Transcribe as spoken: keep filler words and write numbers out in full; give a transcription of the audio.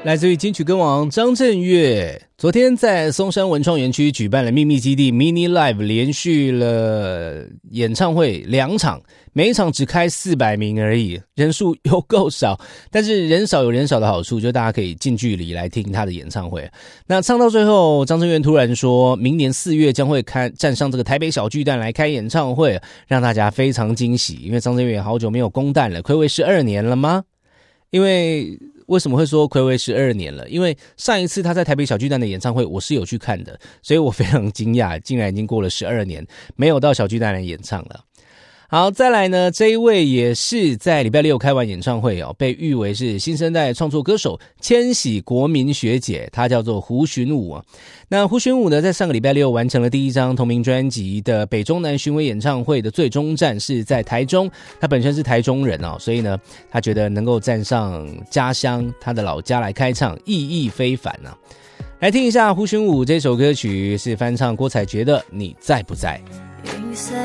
来自于金曲歌王张震岳，昨天在松山文创园区举办了秘密基地 Mini Live， 连续了演唱会两场，每一场只开四百名而已，人数又够少，但是人少有人少的好处，就大家可以近距离来听他的演唱会。那唱到最后，张震岳突然说明年四月将会开站上这个台北小巨蛋来开演唱会，让大家非常惊喜，因为张震岳好久没有公蛋了，睽违十二年了吗？因为为什么会说睽违十二年了？因为上一次他在台北小巨蛋的演唱会我是有去看的，所以我非常惊讶，竟然已经过了十二年没有到小巨蛋来演唱了。好，再来呢，这一位也是在礼拜六开完演唱会哦，被誉为是新生代创作歌手千禧国民学姐，她叫做胡寻武啊。那胡寻武呢，在上个礼拜六完成了第一张同名专辑的北中南巡回演唱会的最终站是在台中，他本身是台中人哦，所以呢，他觉得能够站上家乡他的老家来开唱，意义非凡啊。来听一下胡寻武这首歌曲，是翻唱郭采洁的《你在不在》。